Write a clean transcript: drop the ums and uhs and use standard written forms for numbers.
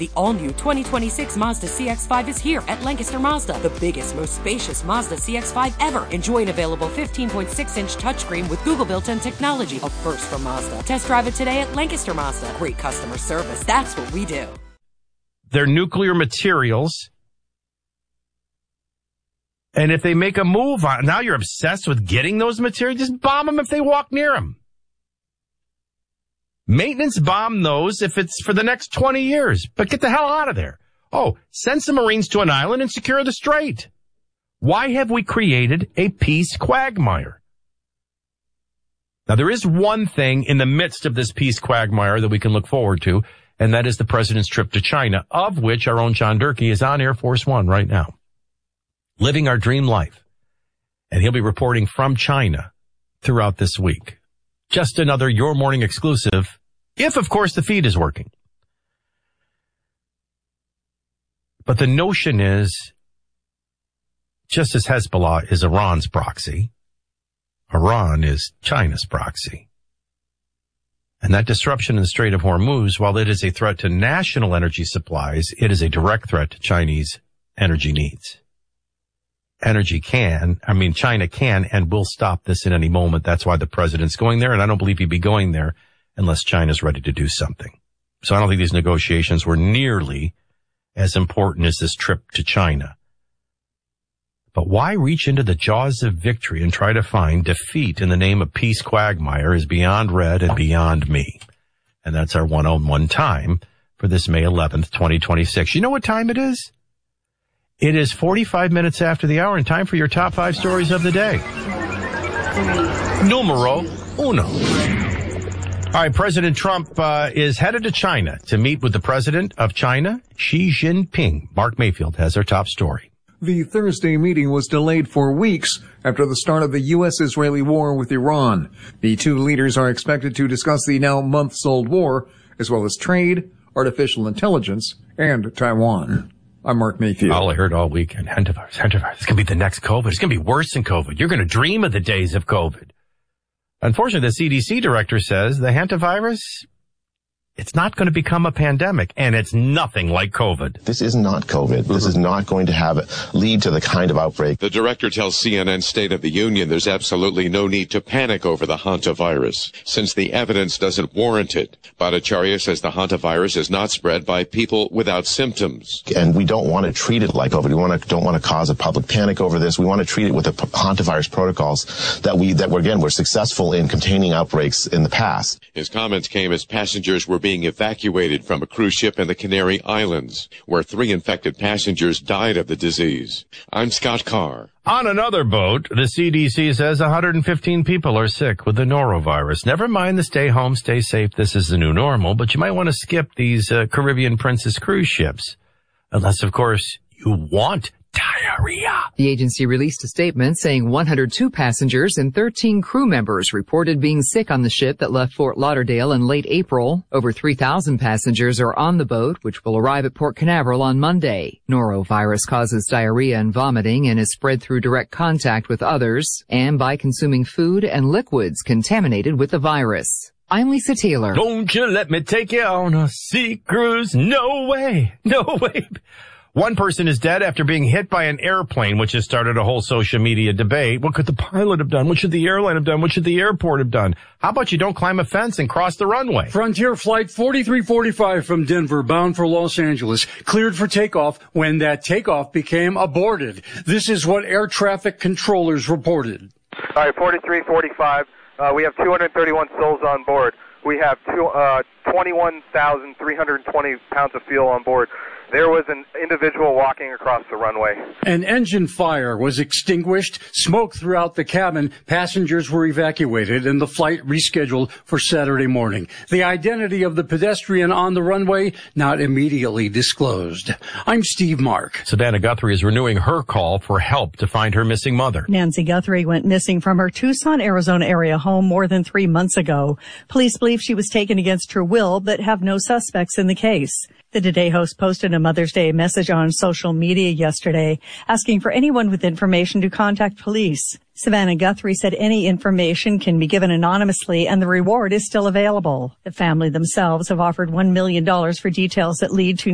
The all-new 2026 Mazda CX-5 is here at Lancaster Mazda, the biggest, most spacious Mazda CX-5 ever. Enjoy an available 15.6-inch touchscreen with Google built-in technology, a first from Mazda. Test drive it today at Lancaster Mazda. Great customer service. That's what we do. They're nuclear materials. And if they make a move on, now you're obsessed with getting those materials, just bomb them if they walk near them. Maintenance bomb those if it's for the next 20 years, but get the hell out of there. Oh, send some Marines to an island and secure the strait. Why have we created a peace quagmire? Now, there is one thing in the midst of this peace quagmire that we can look forward to, and that is the president's trip to China, of which our own John Durkee is on Air Force One right now, living our dream life. And he'll be reporting from China throughout this week. Just another Your Morning exclusive, if, of course, the feed is working. But the notion is, just as Hezbollah is Iran's proxy, Iran is China's proxy. And that disruption in the Strait of Hormuz, while it is a threat to national energy supplies, it is a direct threat to Chinese energy needs. China can and will stop this at any moment. That's why the president's going there, and I don't believe he'd be going there unless China's ready to do something. So I don't think these negotiations were nearly as important as this trip to China. But why reach into the jaws of victory and try to find defeat in the name of peace quagmire is beyond Red and beyond me. And that's our one-on-one time for this May 11th, 2026. You know what time it is? It is 45 minutes after the hour and time for your top 5 stories of the day. Numero uno. All right, President Trump is headed to China to meet with the president of China, Xi Jinping. Mark Mayfield has our top story. The Thursday meeting was delayed for weeks after the start of the U.S.-Israeli war with Iran. The two leaders are expected to discuss the now months-old war, as well as trade, artificial intelligence, and Taiwan. I'm Mark Mayfield. All I heard all weekend, hantavirus. It's going to be the next COVID. It's going to be worse than COVID. You're going to dream of the days of COVID. Unfortunately, the CDC director says the hantavirus, it's not going to become a pandemic, and it's nothing like COVID. This is not COVID. This is not going to lead to the kind of outbreak. The director tells CNN State of the Union there's absolutely no need to panic over the hantavirus, since the evidence doesn't warrant it. Bhattacharya says the hantavirus is not spread by people without symptoms. And we don't want to treat it like COVID. We don't want to cause a public panic over this. We want to treat it with the hantavirus protocols that we're successful in containing outbreaks in the past. His comments came as passengers were being evacuated from a cruise ship in the Canary Islands, where 3 infected passengers died of the disease. I'm Scott Carr. On another boat, the CDC says 115 people are sick with the norovirus. Never mind the stay home, stay safe, this is the new normal, but you might want to skip these Caribbean Princess cruise ships. Unless, of course, you want diarrhea. The agency released a statement saying 102 passengers and 13 crew members reported being sick on the ship that left Fort Lauderdale in late April. Over 3,000 passengers are on the boat, which will arrive at Port Canaveral on Monday. Norovirus causes diarrhea and vomiting and is spread through direct contact with others and by consuming food and liquids contaminated with the virus. I'm Lisa Taylor. Don't you let me take you on a sea cruise. No way. No way. One person is dead after being hit by an airplane, which has started a whole social media debate. What could the pilot have done? What should the airline have done? What should the airport have done? How about you don't climb a fence and cross the runway? Frontier Flight 4345 from Denver, bound for Los Angeles, cleared for takeoff when that takeoff became aborted. This is what air traffic controllers reported. All right, 4345. We have 231 souls on board. We have 21,320 pounds of fuel on board. There was an individual walking across the runway. An engine fire was extinguished, smoke throughout the cabin, passengers were evacuated, and the flight rescheduled for Saturday morning. The identity of the pedestrian on the runway not immediately disclosed. I'm Steve Mark. Savannah Guthrie is renewing her call for help to find her missing mother. Nancy Guthrie went missing from her Tucson, Arizona area home more than 3 months ago. Police believe she was taken against her will, but have no suspects in the case. The Today host posted a Mother's Day message on social media yesterday, asking for anyone with information to contact police. Savannah Guthrie said any information can be given anonymously and the reward is still available. The family themselves have offered $1 million for details that lead to